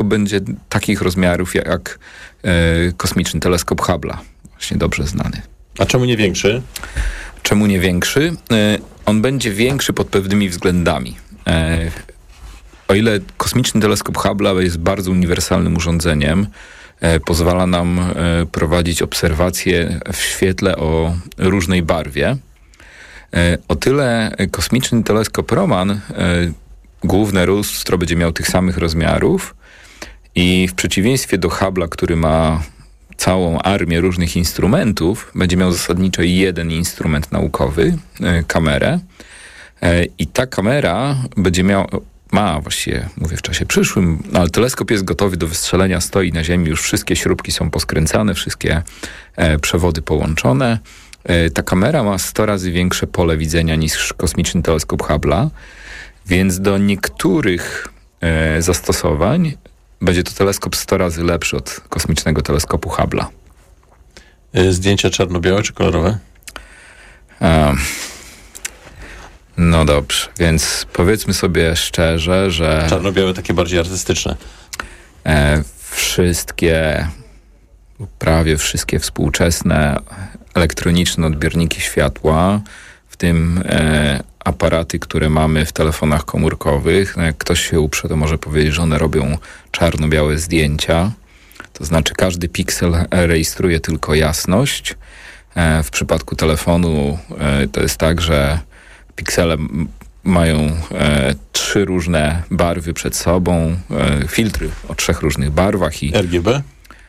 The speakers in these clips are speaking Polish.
teleskop będzie takich rozmiarów jak kosmiczny teleskop Hubble'a, właśnie dobrze znany. A czemu nie większy? Czemu nie większy? On będzie większy pod pewnymi względami. O ile kosmiczny teleskop Hubble'a jest bardzo uniwersalnym urządzeniem, pozwala nam prowadzić obserwacje w świetle o różnej barwie, o tyle kosmiczny teleskop Roman, główne lustro będzie miał tych samych rozmiarów i w przeciwieństwie do Hubble'a, który ma całą armię różnych instrumentów, będzie miał zasadniczo jeden instrument naukowy, kamerę. I ta kamera ma właściwie, mówię w czasie przyszłym, ale teleskop jest gotowy do wystrzelenia, stoi na ziemi, już wszystkie śrubki są poskręcane, wszystkie przewody połączone. Ta kamera ma 100 razy większe pole widzenia niż kosmiczny teleskop Hubble'a, więc do niektórych zastosowań będzie to teleskop 100 razy lepszy od kosmicznego teleskopu Hubble'a. Zdjęcia czarno-białe czy kolorowe? No dobrze, więc powiedzmy sobie szczerze, że czarno-białe takie bardziej artystyczne. Prawie wszystkie współczesne elektroniczne odbiorniki światła, w tym aparaty, które mamy w telefonach komórkowych. Jak ktoś się uprze, to może powiedzieć, że one robią czarno-białe zdjęcia. To znaczy każdy piksel rejestruje tylko jasność. W przypadku telefonu to jest tak, że piksele mają 3 różne barwy przed sobą, filtry o 3 różnych barwach. I RGB?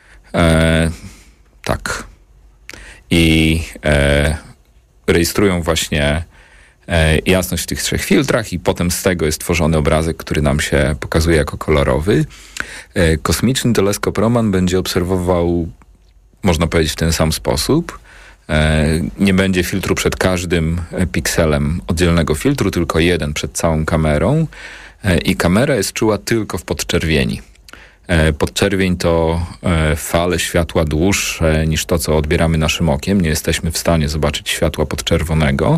Tak. I rejestrują właśnie jasność w tych 3 filtrach i potem z tego jest tworzony obrazek, który nam się pokazuje jako kolorowy. Kosmiczny teleskop Roman będzie obserwował, można powiedzieć, w ten sam sposób. Nie będzie filtru przed każdym pikselem oddzielnego filtru, tylko jeden przed całą kamerą i kamera jest czuła tylko w podczerwieni. Podczerwień to fale światła dłuższe niż to, co odbieramy naszym okiem. Nie jesteśmy w stanie zobaczyć światła podczerwonego.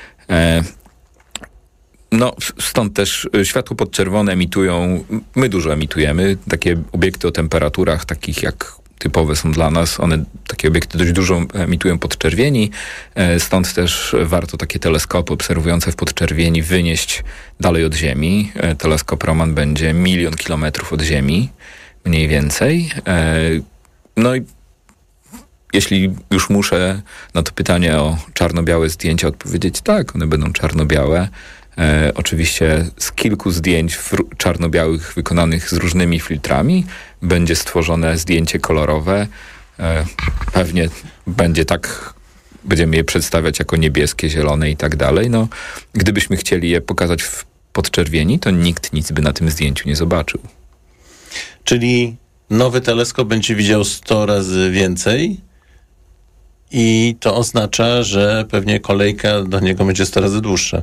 No, stąd też światło podczerwone my dużo emitujemy. Takie obiekty o temperaturach takich jak typowe są dla nas. Takie obiekty dość dużo emitują podczerwieni. Stąd też warto takie teleskopy obserwujące w podczerwieni wynieść dalej od Ziemi. Teleskop Roman będzie 1 000 000 kilometrów od Ziemi, mniej więcej. No i jeśli już muszę na to pytanie o czarno-białe zdjęcia odpowiedzieć, tak, one będą czarno-białe. Oczywiście z kilku zdjęć czarno-białych wykonanych z różnymi filtrami będzie stworzone zdjęcie kolorowe. Pewnie będziemy je przedstawiać jako niebieskie, zielone i tak dalej. No, gdybyśmy chcieli je pokazać w podczerwieni, to nikt nic by na tym zdjęciu nie zobaczył. Czyli nowy teleskop będzie widział 100 razy więcej i to oznacza, że pewnie kolejka do niego będzie 100 razy dłuższa.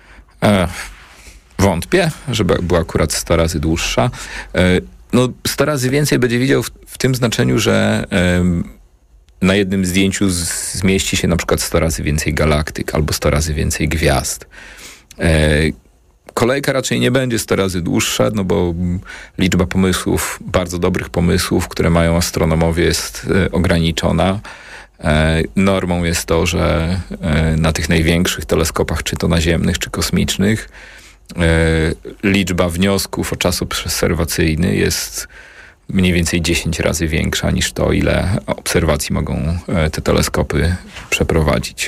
Wątpię, żeby była akurat 100 razy dłuższa. No, 100 razy więcej będzie widział w tym znaczeniu, że na jednym zdjęciu zmieści się na przykład 100 razy więcej galaktyk albo 100 razy więcej gwiazd. Kolejka raczej nie będzie 100 razy dłuższa, no bo liczba pomysłów, bardzo dobrych pomysłów, które mają astronomowie, jest ograniczona. Normą jest to, że na tych największych teleskopach, czy to naziemnych, czy kosmicznych, liczba wniosków o czas obserwacyjny jest mniej więcej 10 razy większa niż to, ile obserwacji mogą te teleskopy przeprowadzić.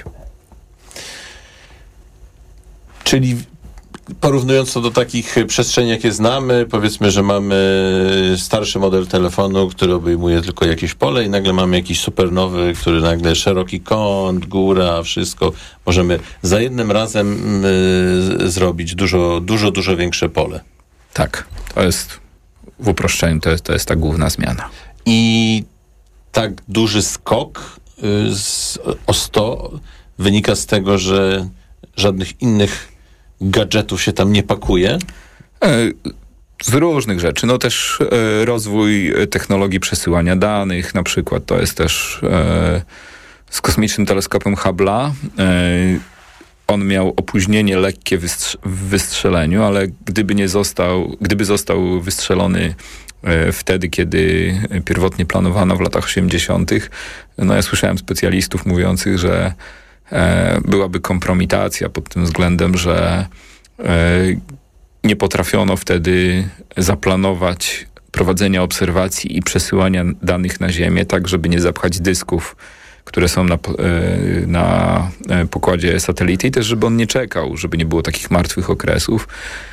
Czyli porównując to do takich przestrzeni, jakie znamy, powiedzmy, że mamy starszy model telefonu, który obejmuje tylko jakieś pole i nagle mamy jakiś supernowy, który nagle szeroki kąt, góra, wszystko. Możemy za jednym razem zrobić dużo większe pole. Tak, to jest w uproszczeniu, to jest ta główna zmiana. I tak duży skok o 100 wynika z tego, że żadnych innych gadżetów się tam nie pakuje? Z różnych rzeczy. No też rozwój technologii przesyłania danych, na przykład to jest też z kosmicznym teleskopem Hubble'a. On miał opóźnienie lekkie w wystrzeleniu, ale gdyby został wystrzelony wtedy, kiedy pierwotnie planowano w latach 80., no ja słyszałem specjalistów mówiących, że byłaby kompromitacja pod tym względem, że nie potrafiono wtedy zaplanować prowadzenia obserwacji i przesyłania danych na Ziemię, tak żeby nie zapchać dysków, które są na pokładzie satelity, i też żeby on nie czekał, żeby nie było takich martwych okresów.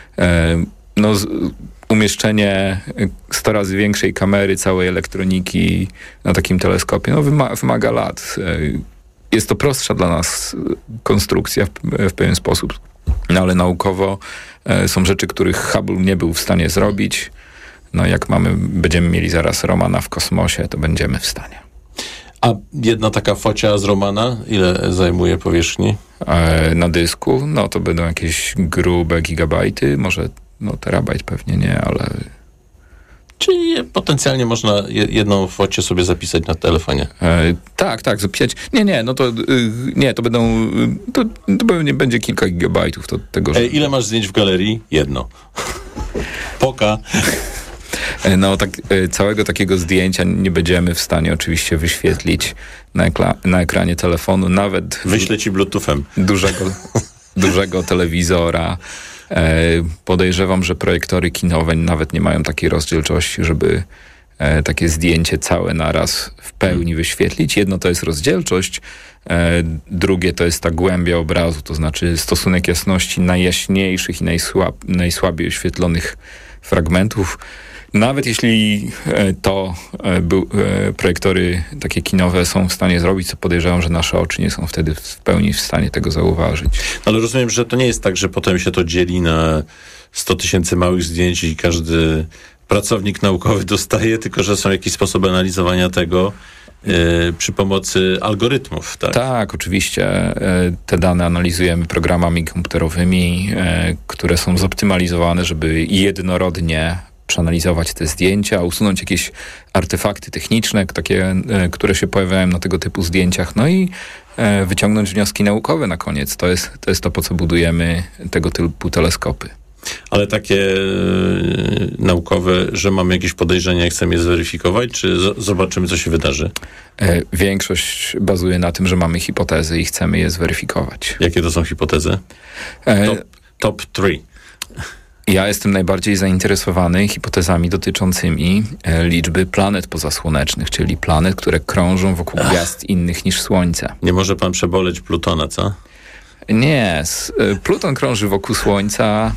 Umieszczenie 100 razy większej kamery, całej elektroniki na takim teleskopie wymaga lat. Jest to prostsza dla nas konstrukcja w pewien sposób, no ale naukowo są rzeczy, których Hubble nie był w stanie zrobić. No jak będziemy mieli zaraz Romana w kosmosie, to będziemy w stanie. A jedna taka focia z Romana, ile zajmuje powierzchni? Na dysku, no to będą jakieś grube gigabajty, może terabajt pewnie nie, ale... Czyli potencjalnie można jedną focię sobie zapisać na telefonie. Tak, zapisać. To będą, to pewnie będzie kilka gigabajtów tego, że... Ile masz zdjęć w galerii? Jedno. Poka. Całego takiego zdjęcia nie będziemy w stanie oczywiście wyświetlić na ekranie telefonu, nawet... Wyślę ci bluetoothem. Dużego telewizora. Podejrzewam, że projektory kinowe nawet nie mają takiej rozdzielczości, żeby takie zdjęcie całe naraz w pełni wyświetlić. Jedno to jest rozdzielczość, drugie to jest ta głębia obrazu, to znaczy stosunek jasności najjaśniejszych i najsłabiej oświetlonych fragmentów. Nawet jeśli projektory takie kinowe są w stanie zrobić, to podejrzewam, że nasze oczy nie są wtedy w pełni w stanie tego zauważyć. Ale rozumiem, że to nie jest tak, że potem się to dzieli na 100 000 małych zdjęć i każdy pracownik naukowy dostaje, tylko że są jakieś sposoby analizowania tego przy pomocy algorytmów, tak? Tak, oczywiście. Te dane analizujemy programami komputerowymi, które są zoptymalizowane, żeby jednorodnie przeanalizować te zdjęcia, usunąć jakieś artefakty techniczne, takie, które się pojawiają na tego typu zdjęciach, no i wyciągnąć wnioski naukowe na koniec. To jest to, po co budujemy tego typu teleskopy. Ale takie naukowe, że mamy jakieś podejrzenia i chcemy je zweryfikować, czy zobaczymy, co się wydarzy? Większość bazuje na tym, że mamy hipotezy i chcemy je zweryfikować. Jakie to są hipotezy? Top 3. Ja jestem najbardziej zainteresowany hipotezami dotyczącymi liczby planet pozasłonecznych, czyli planet, które krążą wokół gwiazd innych niż Słońce. Nie może pan przeboleć Plutona, co? Nie. Pluton krąży wokół Słońca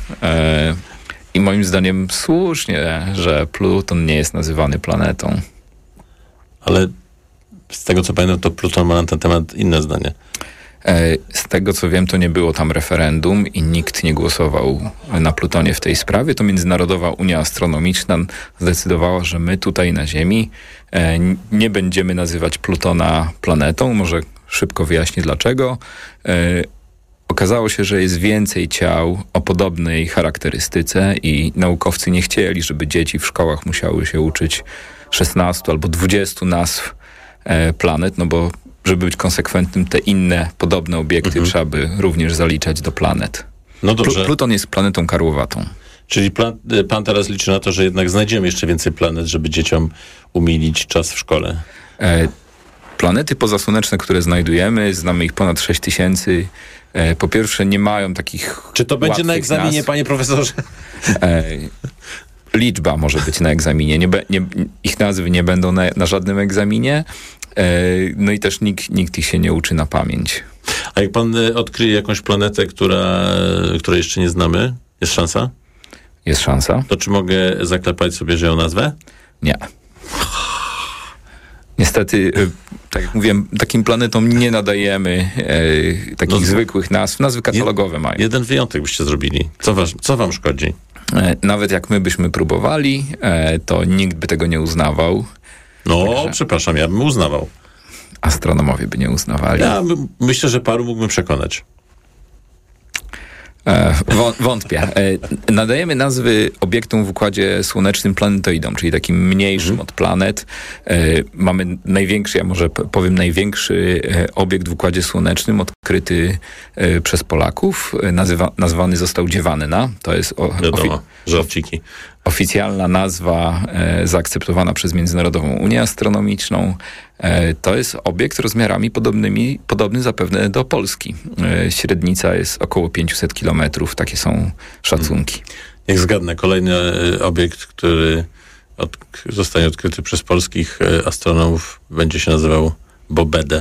i moim zdaniem słusznie, że Pluton nie jest nazywany planetą. Ale z tego, co pamiętam, to Pluton ma na ten temat inne zdanie. Z tego, co wiem, to nie było tam referendum i nikt nie głosował na Plutonie w tej sprawie. To Międzynarodowa Unia Astronomiczna zdecydowała, że my tutaj na Ziemi nie będziemy nazywać Plutona planetą. Może szybko wyjaśnię dlaczego. Okazało się, że jest więcej ciał o podobnej charakterystyce i naukowcy nie chcieli, żeby dzieci w szkołach musiały się uczyć 16 albo 20 nazw planet, no bo żeby być konsekwentnym, te inne podobne obiekty trzeba by również zaliczać do planet. No dobrze. Pluton jest planetą karłowatą. Czyli pan teraz liczy na to, że jednak znajdziemy jeszcze więcej planet, żeby dzieciom umilić czas w szkole. Planety pozasłoneczne, które znajdujemy, znamy ich ponad 6000. Po pierwsze nie mają takich... Czy to będzie na egzaminie, nazw. Panie profesorze? Liczba może być na egzaminie. Ich nazwy nie będą na żadnym egzaminie. No i też nikt ich się nie uczy na pamięć. A jak pan odkryje jakąś planetę, której jeszcze nie znamy, jest szansa? Jest szansa. To czy mogę zaklepać sobie, że ją nazwę? Nie. Niestety, tak jak mówiłem, takim planetom nie nadajemy takich zwykłych nazw. Nazwy katalogowe mają. Jeden wyjątek byście zrobili. Co wam szkodzi? Nawet jak my byśmy próbowali, to nikt by tego nie uznawał. No, także... przepraszam, ja bym uznawał. Astronomowie by nie uznawali. Ja myślę, że paru mógłbym przekonać. Wątpię. Nadajemy nazwy obiektom w Układzie Słonecznym planetoidom, czyli takim mniejszym od planet. Mamy największy, ja może powiem największy obiekt w Układzie Słonecznym odkryty przez Polaków. Nazwany został Dziewanna. To jest żarciki. Oficjalna nazwa zaakceptowana przez Międzynarodową Unię Astronomiczną. To jest obiekt rozmiarami podobny zapewne do Polski. Średnica jest około 500 kilometrów. Takie są szacunki. Jak zgadnę, kolejny obiekt, który zostanie odkryty przez polskich astronomów, będzie się nazywał Bobede.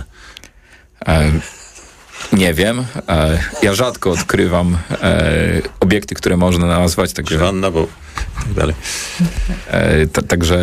Nie wiem. Ja rzadko odkrywam obiekty, które można nazwać. Dziewanna, bo tak dalej. Także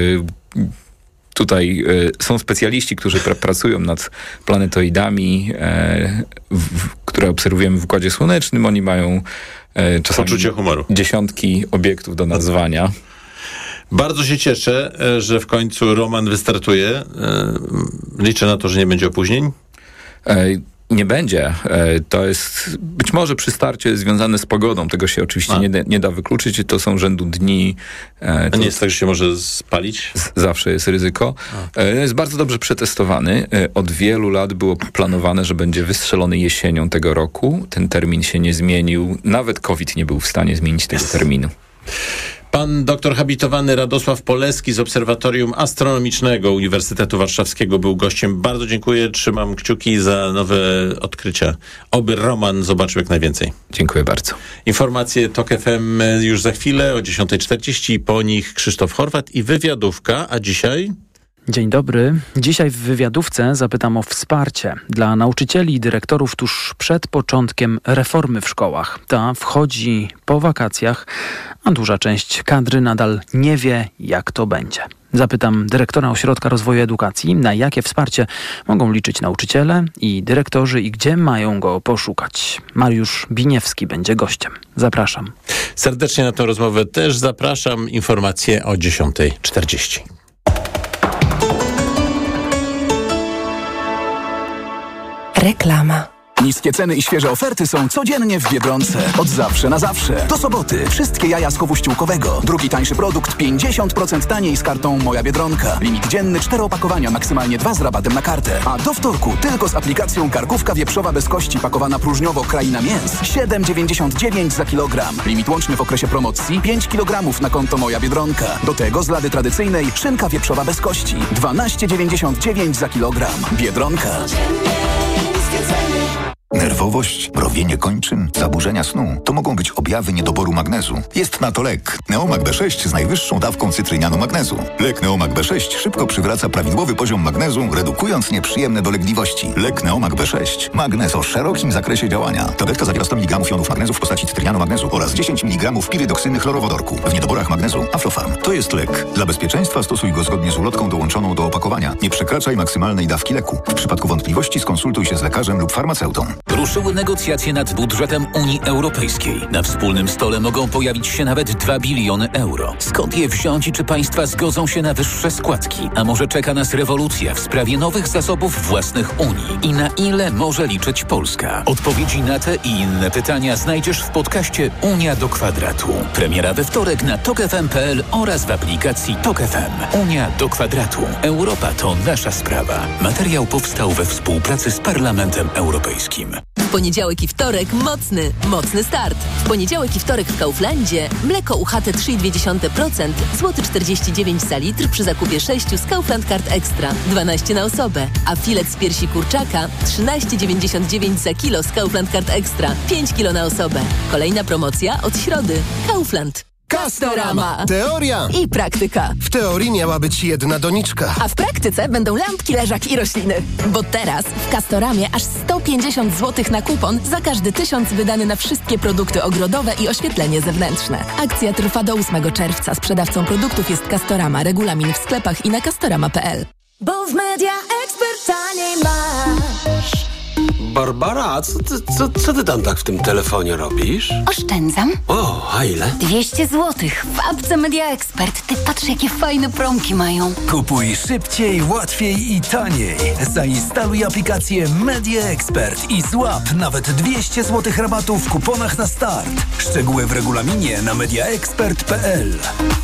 tutaj są specjaliści, którzy pracują nad planetoidami, które obserwujemy w Układzie Słonecznym. Oni mają czasami poczucie humoru. Dziesiątki obiektów do nazwania. Bardzo się cieszę, że w końcu Roman wystartuje. Liczę na to, że nie będzie opóźnień. Nie będzie. To jest być może przy starcie związane z pogodą. Tego się oczywiście nie da wykluczyć. To są rzędu dni. A nie jest tak, że się może spalić? Zawsze jest ryzyko. Jest bardzo dobrze przetestowany. Od wielu lat było planowane, że będzie wystrzelony jesienią tego roku. Ten termin się nie zmienił. Nawet COVID nie był w stanie zmienić tego terminu. Pan doktor habilitowany Radosław Poleski z Obserwatorium Astronomicznego Uniwersytetu Warszawskiego był gościem. Bardzo dziękuję, trzymam kciuki za nowe odkrycia. Oby Roman zobaczył jak najwięcej. Dziękuję bardzo. Informacje TOK FM już za chwilę o 10:40, po nich Krzysztof Horwat i wywiadówka, a dzisiaj... Dzień dobry. Dzisiaj w wywiadówce zapytam o wsparcie dla nauczycieli i dyrektorów tuż przed początkiem reformy w szkołach. Ta wchodzi po wakacjach, a duża część kadry nadal nie wie, jak to będzie. Zapytam dyrektora Ośrodka Rozwoju Edukacji, na jakie wsparcie mogą liczyć nauczyciele i dyrektorzy i gdzie mają go poszukać. Mariusz Biniewski będzie gościem. Zapraszam. Serdecznie na tę rozmowę też zapraszam. Informacje o 10:40. Reklama. Niskie ceny i świeże oferty są codziennie w Biedronce. Od zawsze na zawsze. Do soboty. Wszystkie jaja z chowu ściółkowego. Drugi tańszy produkt 50% taniej z kartą Moja Biedronka. Limit dzienny 4 opakowania, maksymalnie 2 z rabatem na kartę. A do wtorku tylko z aplikacją karkówka wieprzowa bez kości pakowana próżniowo Kraina Mięs. 7,99 za kilogram. Limit łączny w okresie promocji 5 kg na konto Moja Biedronka. Do tego z lady tradycyjnej szynka wieprzowa bez kości. 12,99 za kilogram. Biedronka. Nerwowość, mrowienie kończyn, zaburzenia snu to mogą być objawy niedoboru magnezu. Jest na to lek. Neomag B6 z najwyższą dawką cytrynianu magnezu. Lek Neomag B6 szybko przywraca prawidłowy poziom magnezu, redukując nieprzyjemne dolegliwości. Lek Neomag B6. Magnez o szerokim zakresie działania. Tabletka zawiera 100 mg jonów magnezu w postaci cytrynianu magnezu oraz 10 mg pirydoksyny chlorowodorku. W niedoborach magnezu Aflofarm. To jest lek. Dla bezpieczeństwa stosuj go zgodnie z ulotką dołączoną do opakowania. Nie przekraczaj maksymalnej dawki leku. W przypadku wątpliwości skonsultuj się z lekarzem lub farmaceutą. Ruszyły negocjacje nad budżetem Unii Europejskiej. Na wspólnym stole mogą pojawić się nawet 2 biliony euro. Skąd je wziąć i czy państwa zgodzą się na wyższe składki? A może czeka nas rewolucja w sprawie nowych zasobów własnych Unii? I na ile może liczyć Polska? Odpowiedzi na te i inne pytania znajdziesz w podcaście Unia do kwadratu. Premiera we wtorek na tokfm.pl oraz w aplikacji Tok FM. Unia do kwadratu. Europa to nasza sprawa. Materiał powstał we współpracy z Parlamentem Europejskim. W poniedziałek i wtorek mocny start. W poniedziałek i wtorek w Kauflandzie mleko UHT 3,2%, złoty 49 za litr przy zakupie 6 z Kaufland Card Extra, 12 na osobę, a filet z piersi kurczaka 13,99 za kilo z Kaufland Card Extra, 5 kilo na osobę. Kolejna promocja od środy. Kaufland. Castorama. Teoria i praktyka. W teorii miała być jedna doniczka. A w praktyce będą lampki, leżak i rośliny. Bo teraz w Castoramie aż 150 zł na kupon za każdy 1000 wydany na wszystkie produkty ogrodowe i oświetlenie zewnętrzne. Akcja trwa do 8 czerwca. Sprzedawcą produktów jest Castorama. Regulamin w sklepach i na castorama.pl. Bo w Media Expert taniej masz. Barbara, co ty tam tak w tym telefonie robisz? Oszczędzam. O, a ile? 200 zł w apce Media Expert. Ty patrz, jakie fajne promki mają. Kupuj szybciej, łatwiej i taniej. Zainstaluj aplikację Media Expert i złap nawet 200 zł rabatu w kuponach na start. Szczegóły w regulaminie na mediaexpert.pl.